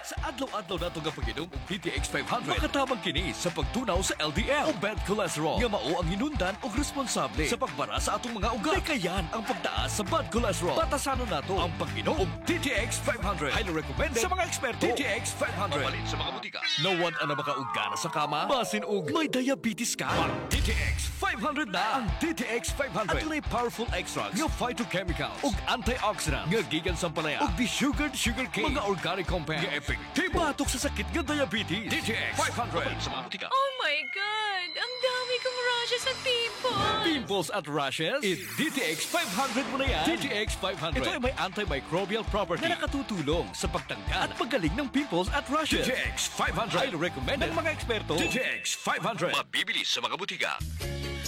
Sa adlaw-adlaw na itong pag-inom og DTX 500, makatabang kini sa pagtunaw sa LDL o bad cholesterol nga mao ang hinundan og responsable sa pagbara sa atong mga ugat. Kayan ang pagtaas sa bad cholesterol. Batasanon nato ang pag-inom og DTX 500. Highly recommended sa mga eksperto. DTX 500. Mapalit sa mga butika. Nawad ang makauga na sa kama, basin og may diabetes ka. DTX 500 na ang DTX 500. At may powerful extracts nga phytochemicals ug antioxidants nga gikan sa palaya ug desugared sugarcane, mga organic compounds nga epektibo batok sa sakit nga diabetes. DTX 500 sa mga butika. Oh my God! Ang dami kong rashes at pimples! Pimples at rashes? DTX 500 mo na yan. DTX 500. Ito ay may antimicrobial property na nakatutulong sa pagtanggal at paggaling ng pimples at rashes. DTX 500. Highly recommended ng mga eksperto. DTX 500. Mabibili sa mga butika.